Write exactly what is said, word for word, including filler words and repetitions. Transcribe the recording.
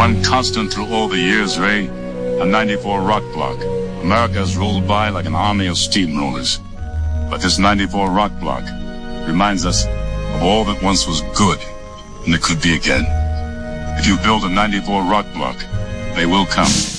one constant through all the years, Ray, a ninety-four rock block. America has rolled by like an army of steamrollers. But this ninety-four rock block reminds us of all that once was good, and it could be again. If you build a ninety-four rock block, they will come.